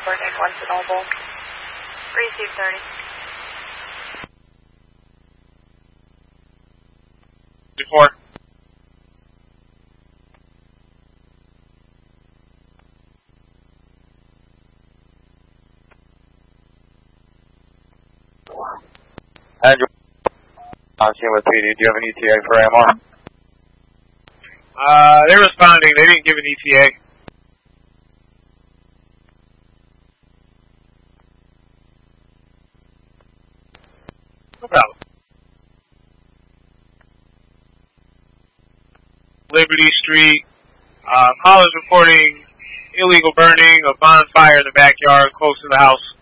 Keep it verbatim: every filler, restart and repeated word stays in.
Burning one to Noble. Receive thirty. Before. Andrew, I'm seeing with P D. Do you have an E T A for A M R? Uh, they're responding. They didn't give an E T A. No problem. Liberty Street. Uh, call is reporting illegal burning of bonfire in the backyard close to the house.